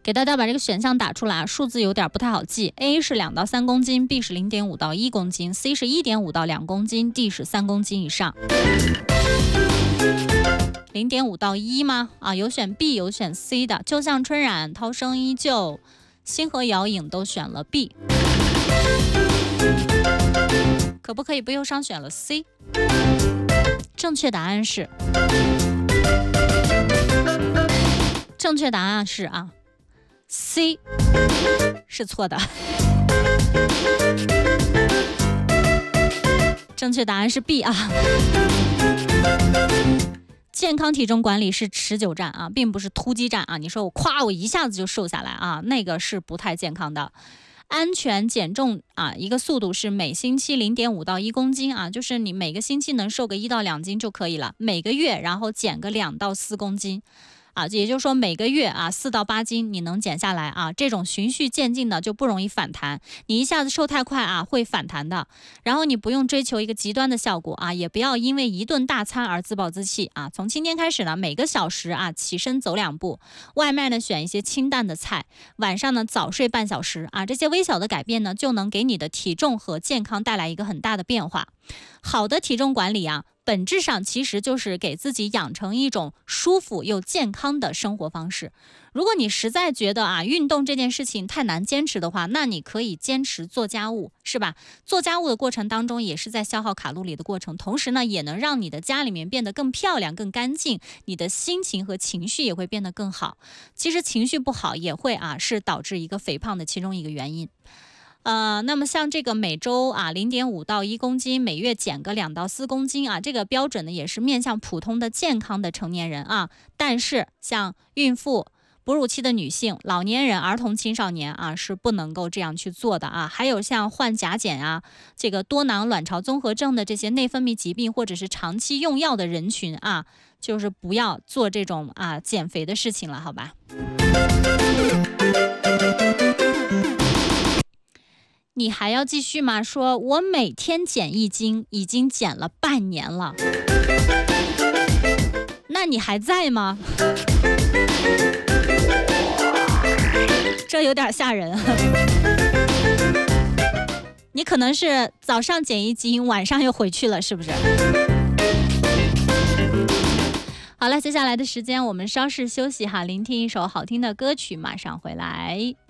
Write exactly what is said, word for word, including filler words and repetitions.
给大家把这个选项打出来啊，数字有点不太好记。A 是两到三公斤 ，B 是零点五到一公斤 ，C 是一点五到两公斤 ，D 是三公斤以上。零点五到一吗？啊，有选 B 有选 C 的，就像春染、涛声依旧、星河摇影都选了 B， 可不可以不忧伤选了 C？ 正确答案是，正确答案是啊 ，C 是错的。正确答案是 B 啊。健康体重管理是持久战啊，并不是突击战啊。你说我夸我一下子就瘦下来啊，那个是不太健康的。安全减重啊，一个速度是每星期零点五到一公斤啊，就是你每个星期能瘦个一到两斤就可以了，每个月然后减个两到四公斤。啊，也就是说每个月啊四到八斤你能减下来啊，这种循序渐进的就不容易反弹。你一下子瘦太快啊会反弹的。然后你不用追求一个极端的效果啊，也不要因为一顿大餐而自暴自弃啊。从今天开始呢，每个小时啊起身走两步，外卖呢选一些清淡的菜，晚上呢早睡半小时啊，这些微小的改变呢就能给你的体重和健康带来一个很大的变化。好的体重管理啊，本质上其实就是给自己养成一种舒服又健康的生活方式。如果你实在觉得啊运动这件事情太难坚持的话，那你可以坚持做家务，是吧？做家务的过程当中也是在消耗卡路里的过程，同时呢也能让你的家里面变得更漂亮更干净，你的心情和情绪也会变得更好。其实情绪不好也会啊是导致一个肥胖的其中一个原因。呃，那么像这个每周啊零点五到一公斤，每月减个两到四公斤啊，这个标准呢也是面向普通的健康的成年人啊。但是像孕妇、哺乳期的女性、老年人、儿童、青少年啊是不能够这样去做的啊。还有像患甲减啊、这个多囊卵巢综合症的这些内分泌疾病或者是长期用药的人群啊，就是不要做这种啊减肥的事情了，好吧？你还要继续吗？说我每天减一斤，已经减了半年了，那你还在吗？这有点吓人。你可能是早上减一斤，晚上又回去了，是不是？好了，接下来的时间我们稍事休息哈，聆听一首好听的歌曲，马上回来。